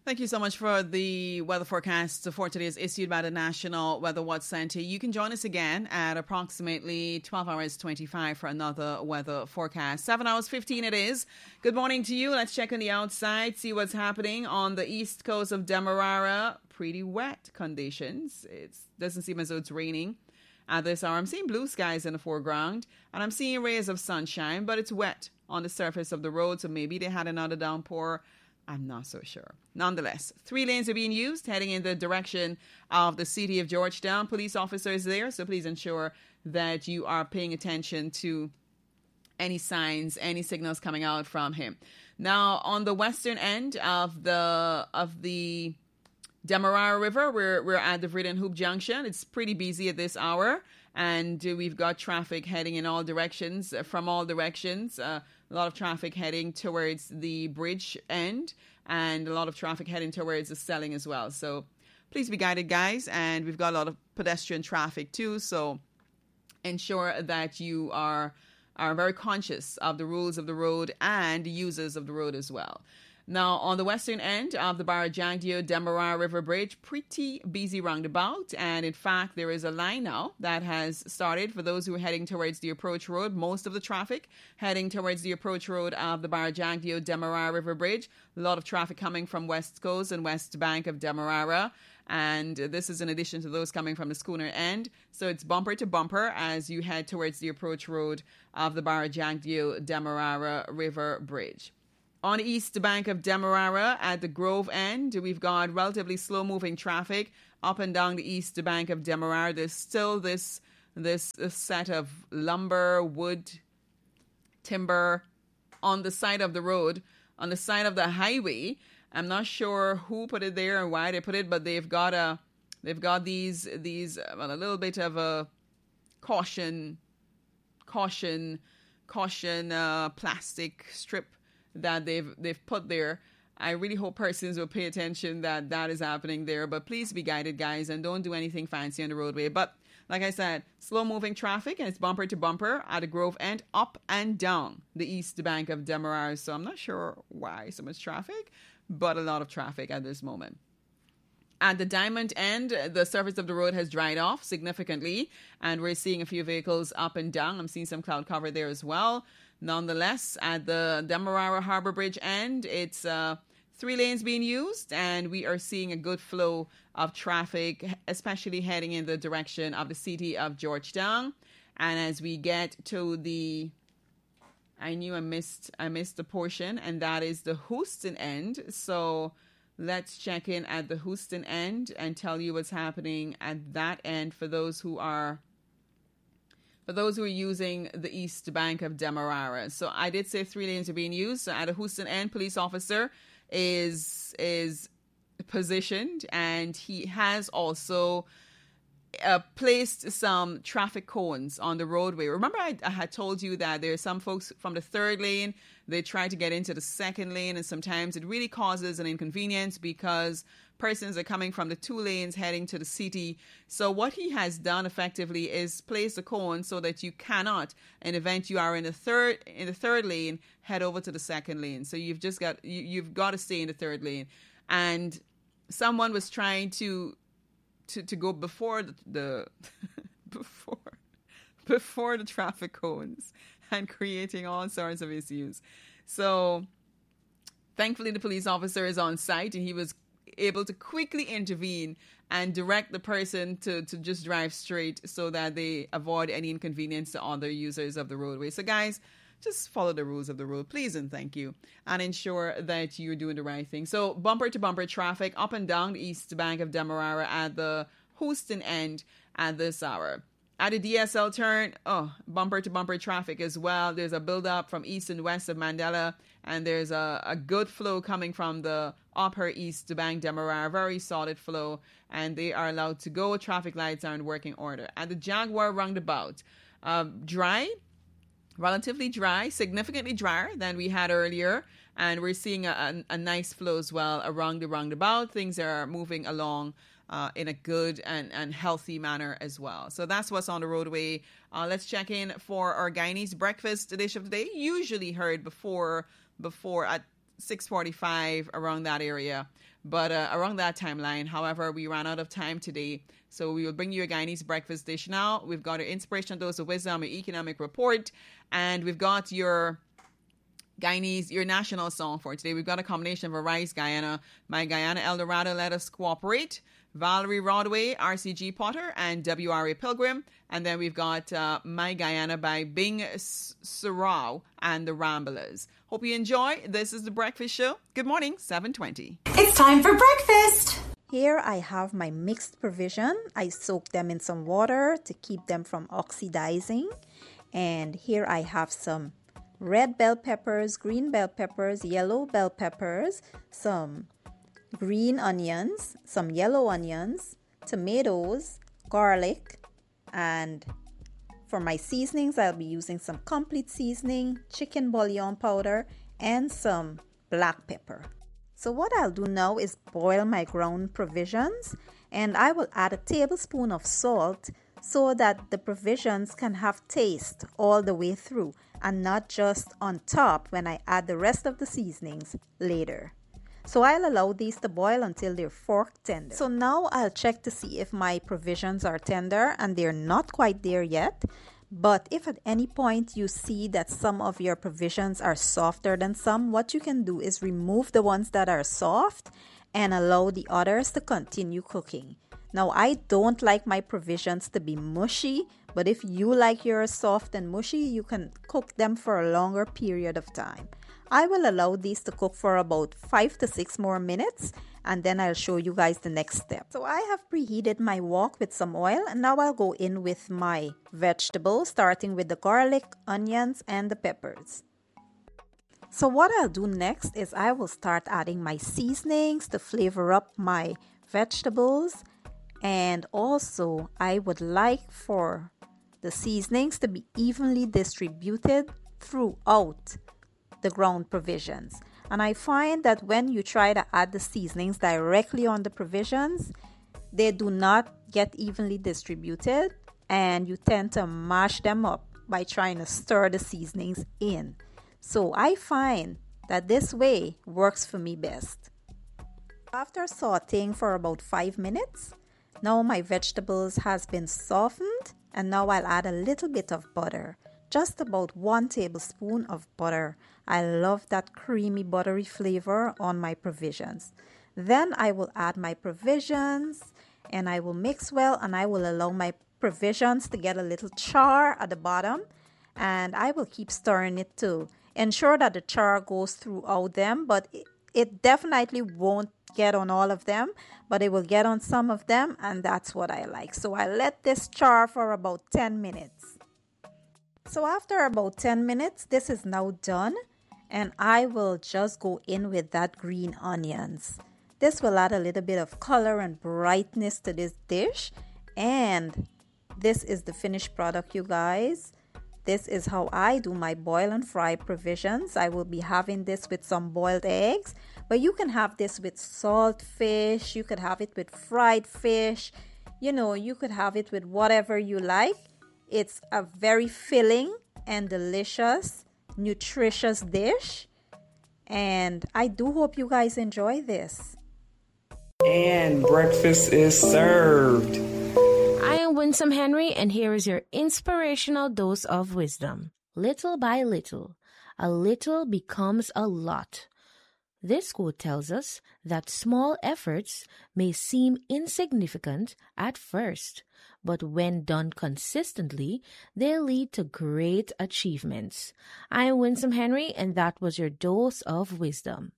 Thank you so much for the weather forecast for today is issued by the National Weather Watch Center. You can join us again at approximately 12 hours 25 for another weather forecast. 7 hours 15 it is. Good morning to you. Let's check on the outside, see what's happening on the east coast of Demerara. Pretty wet conditions. It doesn't seem as though it's raining at this hour. I'm seeing blue skies in the foreground, and I'm seeing rays of sunshine, but it's wet on the surface of the road, so maybe they had another downpour. I'm not so sure. Nonetheless, 3 lanes are being used heading in the direction of the city of Georgetown. Police officers there, so please ensure that you are paying attention to any signs, any signals coming out from him. Now, on the western end of the Demerara River, we're at the Vridden Hoop Junction. It's pretty busy at this hour, and we've got traffic heading in all directions, from all directions. A lot of traffic heading towards the bridge end, and a lot of traffic heading towards the Selling as well. So please be guided, guys. And we've got a lot of pedestrian traffic too, so ensure that you are very conscious of the rules of the road and the users of the road as well. Now, on the western end of the Barajangdio Demerara River Bridge, pretty busy roundabout. And in fact, there is a line now that has started for those who are heading towards the approach road. Most of the traffic heading towards the approach road of the Barajangdio Demerara River Bridge. A lot of traffic coming from West Coast and West Bank of Demerara. And this is in addition to those coming from the schooner end. So it's bumper to bumper as you head towards the approach road of the Barajangdio Demerara River Bridge. On the east bank of Demerara at the Grove end, we've got relatively slow-moving traffic up and down the east bank of Demerara. There's still this set of lumber, wood, timber on the side of the road, on the side of the highway. I'm not sure who put it there and why they put it, but they've got these well, a little bit of a caution plastic strip that they've put there. I really hope persons will pay attention that is happening there. But please be guided, guys, and don't do anything fancy on the roadway. But like I said, slow-moving traffic, and it's bumper to bumper at the Grove end, up and down the east bank of Demerara. So I'm not sure why so much traffic, but a lot of traffic at this moment. At the Diamond end, the surface of the road has dried off significantly, and we're seeing a few vehicles up and down. I'm seeing some cloud cover there as well. Nonetheless, at the Demerara Harbor Bridge end, it's 3 lanes being used, and we are seeing a good flow of traffic, especially heading in the direction of the city of Georgetown. And as we get to the, I missed the portion, and that is the Houston end. So let's check in at the Houston end and tell you what's happening at that end for those who are using the east bank of Demerara. So I did say 3 lanes are being used. So at the Houston end, police officer is positioned, and he has also placed some traffic cones on the roadway. Remember I had told you that there are some folks from the 3rd lane, they try to get into the 2nd lane, and sometimes it really causes an inconvenience because persons are coming from the 2 lanes heading to the city. So what he has done effectively is place a cone so that you cannot, in the event you are in the third lane, head over to the 2nd lane. So you've got to stay in the 3rd lane. And someone was trying to go before the before the traffic cones and creating all sorts of issues. So thankfully the police officer is on site, and he was able to quickly intervene and direct the person to just drive straight so that they avoid any inconvenience to other users of the roadway. So guys, just follow the rules of the road, please and thank you, and ensure that you're doing the right thing. So bumper to bumper traffic up and down the east bank of Demerara at the Houston end at this hour. At the DSL turn, bumper to bumper traffic as well. There's a build up from east and west of Mandela, and there's a good flow coming from the upper east bank Demerara, very solid flow, and they are allowed to go. Traffic lights are in working order. At the Jaguar roundabout, dry, relatively dry, significantly drier than we had earlier, and we're seeing a nice flow as well around the roundabout. Things are moving along in a good and healthy manner as well. So that's what's on the roadway. Let's check in for our Guyanese breakfast dish of the day, usually heard before at 6:45 around that area. But around that timeline, however, we ran out of time today. So we will bring you a Guyanese breakfast dish now. We've got an inspirational dose of wisdom, an economic report, and we've got your Guyanese, your national song for today. We've got a combination of Arise Guyana, My Guyana Eldorado, Let Us Cooperate, Valerie Rodway, RCG Potter, and WRA Pilgrim. And then we've got My Guyana by Bing Sarau and the Ramblers. Hope you enjoy. This is The Breakfast Show. Good morning, 7:20. It's time for breakfast. Here I have my mixed provision. I soak them in some water to keep them from oxidizing. And here I have some red bell peppers, green bell peppers, yellow bell peppers, some green onions, some yellow onions, tomatoes, garlic, and for my seasonings, I'll be using some complete seasoning, chicken bouillon powder, and some black pepper. So what I'll do now is boil my ground provisions, and I will add a tablespoon of salt so that the provisions can have taste all the way through and not just on top when I add the rest of the seasonings later. So I'll allow these to boil until they're fork tender. So now I'll check to see if my provisions are tender, and they're not quite there yet. But if at any point you see that some of your provisions are softer than some, what you can do is remove the ones that are soft and allow the others to continue cooking. Now, I don't like my provisions to be mushy, but if you like yours soft and mushy, you can cook them for a longer period of time. I will allow these to cook for about 5 to 6 more minutes, and then I'll show you guys the next step. So I have preheated my wok with some oil, and now I'll go in with my vegetables, starting with the garlic, onions, and the peppers. So what I'll do next is I will start adding my seasonings to flavor up my vegetables, and also I would like for the seasonings to be evenly distributed throughout the ground provisions. And I find that when you try to add the seasonings directly on the provisions, they do not get evenly distributed, and you tend to mash them up by trying to stir the seasonings in. So I find that this way works for me best. After sauteing for about 5 minutes, now my vegetables has been softened, and now I'll add a little bit of butter. Just about 1 tablespoon of butter. I love that creamy buttery flavor on my provisions. Then I will add my provisions and I will mix well, and I will allow my provisions to get a little char at the bottom, and I will keep stirring it to ensure that the char goes throughout them, but it definitely won't get on all of them, but it will get on some of them, and that's what I like. So I let this char for about 10 minutes. So after about 10 minutes, this is now done, and I will just go in with that green onions. This will add a little bit of color and brightness to this dish, and this is the finished product, you guys. This is how I do my boil and fry provisions. I will be having this with some boiled eggs, but you can have this with salt fish, you could have it with fried fish, you could have it with whatever you like. It's a very filling and delicious, nutritious dish, and I do hope you guys enjoy this. And breakfast is served. I am Winsome Henry, and here is your inspirational dose of wisdom. Little by little, a little becomes a lot. This quote tells us that small efforts may seem insignificant at first, but when done consistently, they lead to great achievements. I am Winsome Henry, and that was your dose of wisdom.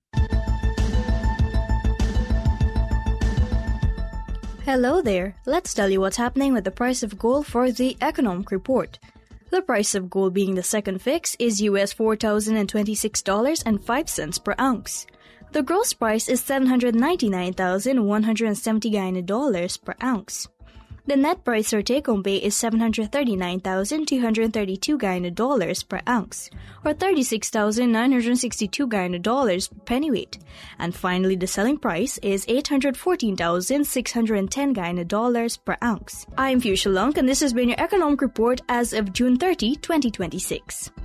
Hello there. Let's tell you what's happening with the price of gold for the Economic Report. The price of gold being the second fix is US $4,026.05 per ounce. The gross price is $799,170 Guyana dollars per ounce. The net price or take-home pay is $739,232 Guyana dollars per ounce, or $36,962 Guyana dollars per pennyweight. And finally, the selling price is $814,610 Guyana dollars per ounce. I'm Fuchsia Lunk, and this has been your Economic Report as of June 30, 2026.